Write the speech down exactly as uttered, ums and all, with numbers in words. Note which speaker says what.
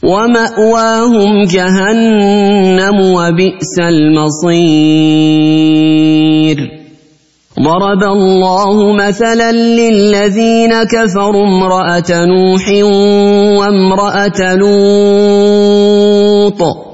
Speaker 1: ومأواهم جهنم وبئس المصير. ضرب الله مثلا للذين كفروا امرأة نوح وامرأة لوط